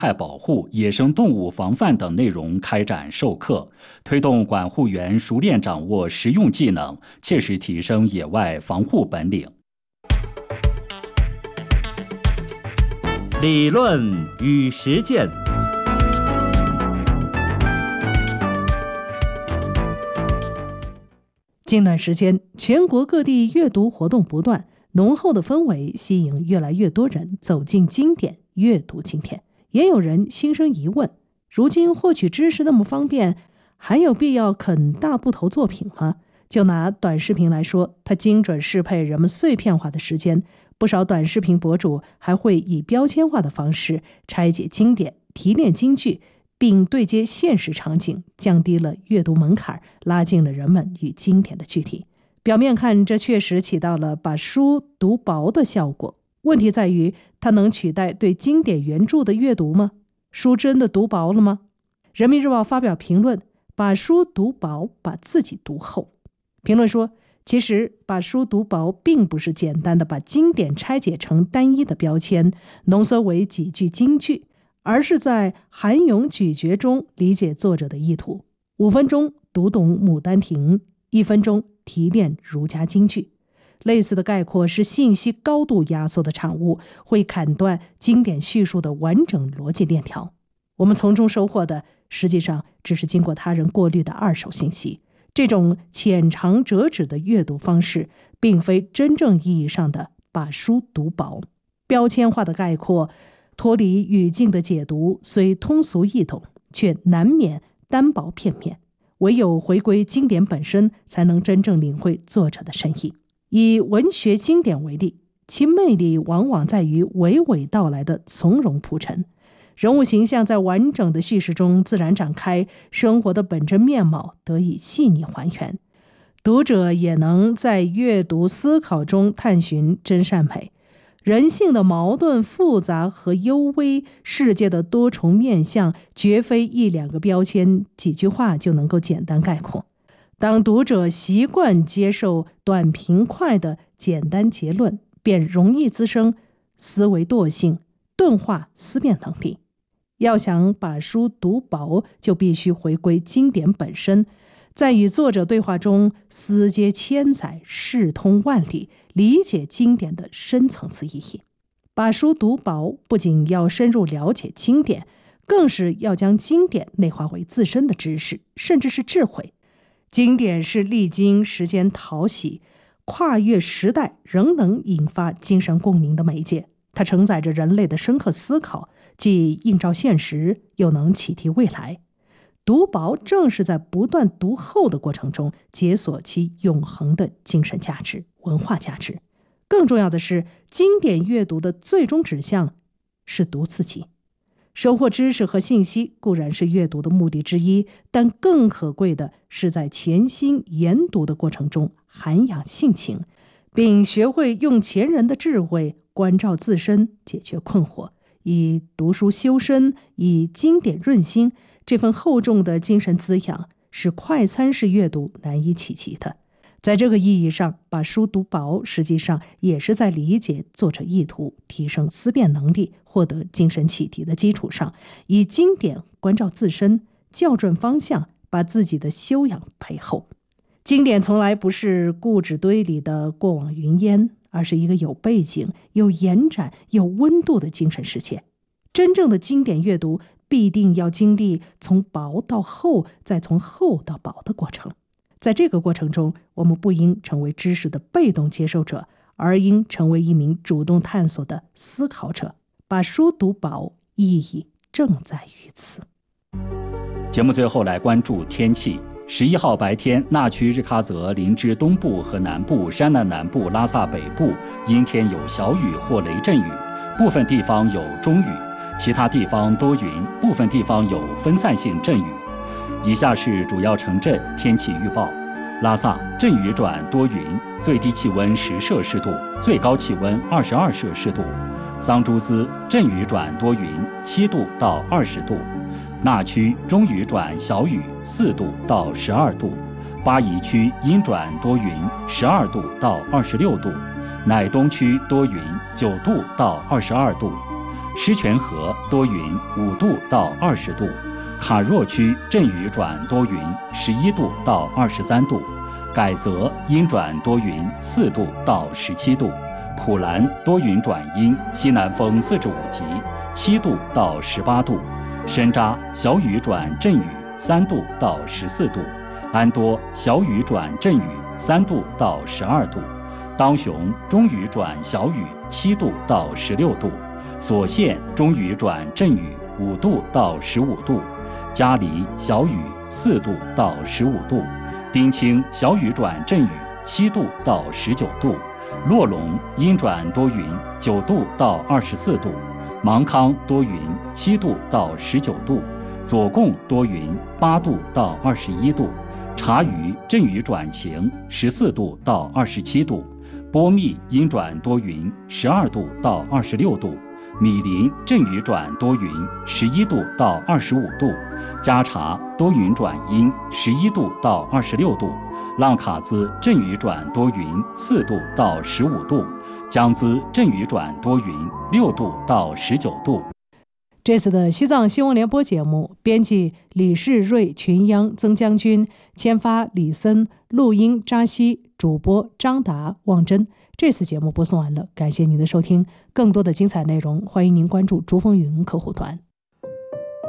态保护、野生动物防范等内容开展授课，推动管护员熟练掌握实用技能，切实提升野外防护本领。 理论与实践。 近段时间，全国各地阅读活动不断，浓厚的氛围吸引越来越多人走进经典，阅读经典。也有人心生疑问，如今获取知识那么方便，还有必要啃大部头作品吗？就拿短视频来说，它精准适配人们碎片化的时间，不少短视频博主还会以标签化的方式拆解经典，提炼金句，并对接现实场景，降低了阅读门槛，拉近了人们与经典的距离。表面看，这确实起到了把书读薄的效果。问题在于，它能取代对经典原著的阅读吗？书真的读薄了吗？人民日报发表评论，把书读薄，把自己读厚。评论说，其实把书读薄并不是简单的把经典拆解成单一的标签，浓缩为几句金句，而是在含咏咀嚼中理解作者的意图。5分钟读懂《牡丹亭》，1分钟提炼儒家金句。类似的概括是信息高度压缩的产物，会砍断经典叙述的完整逻辑链条。我们从中收获的，实际上只是经过他人过滤的二手信息。这种浅尝辄止的阅读方式，并非真正意义上的把书读薄。标签化的概括，脱离语境的解读，虽通俗易懂，却难免单薄片面。唯有回归经典本身，才能真正领会作者的深意。以文学经典为例，其魅力往往在于娓娓道来的从容铺陈，人物形象在完整的叙事中自然展开，生活的本真面貌得以细腻还原，读者也能在阅读思考中探寻真善美。人性的矛盾复杂和幽微，世界的多重面相，绝非1-2个标签几句话就能够简单概括。当读者习惯接受短平快的简单结论，便容易滋生思维惰性，钝化思辨能力。要想把书读薄，就必须回归经典本身，在与作者对话中思接千载，视通万里，理解经典的深层次意义。把书读薄，不仅要深入了解经典，更是要将经典内化为自身的知识，甚至是智慧。经典是历经时间淘洗，跨越时代仍能引发精神共鸣的媒介。它承载着人类的深刻思考，既映照现实，又能启迪未来。读薄正是在不断读厚的过程中，解锁其永恒的精神价值、文化价值。更重要的是，经典阅读的最终指向是读自己。收获知识和信息固然是阅读的目的之一，但更可贵的是在潜心研读的过程中涵养性情，并学会用前人的智慧关照自身，解决困惑，以读书修身，以经典润心。这份厚重的精神滋养是快餐式阅读难以企及的。在这个意义上，把书读薄实际上也是在理解作者意图，提升思辨能力，获得精神启迪的基础上，以经典关照自身，校准方向，把自己的修养培厚。经典从来不是固执堆里的过往云烟，而是一个有背景、有延展、有温度的精神世界。真正的经典阅读必定要经历从薄到厚，再从厚到薄的过程。在这个过程中，我们不应成为知识的被动接受者，而应成为一名主动探索的思考者。把书读薄，意义正在于此。 节目最后来关注天气。11号白天，那曲日喀则、林芝东部和南部、山南南部、拉萨北部阴天有小雨或雷阵雨，部分地方有中雨，其他地方多云，部分地方有分散性阵雨。以下是主要城镇天气预报：拉萨阵雨转多云，最低气温10摄氏度，最高气温22摄氏度；桑珠斯阵雨转多云，7度到20度；那曲中雨转小雨，4度到12度；巴宜区阴转多云，12度到26度；乃东区多云，9度到22度； 狮泉河多云5度到20度，卡若区阵雨转多云11度到23度，改则阴转多云4度到17度，普兰多云转阴，西南风4至5级，7度到18度，深扎小雨转阵雨3度到14度，安多小雨转阵雨3度到12度，当雄中雨转小雨7度到16度，所县中雨转阵雨5度到15度，嘉黎小雨4度到15度，丁清小雨转阵雨7度到19度，洛龙阴转多云9度到24度，芒康多云7度到19度，左贡多云8度到21度，察隅阵雨转晴14度到27度，波密阴转多云12度到26度，米林阵雨转多云11度到25度，加查多云转阴11度到26度，浪卡兹阵雨转多云4度到15度，江孜阵雨转多云6度到19度。 这次的西藏新闻联播节目，编辑李世瑞、群央、曾将军，签发李森，录音扎西，主播张达、望真。这次节目播送完了，感谢您的收听。更多的精彩内容，欢迎您关注珠峰云客户团。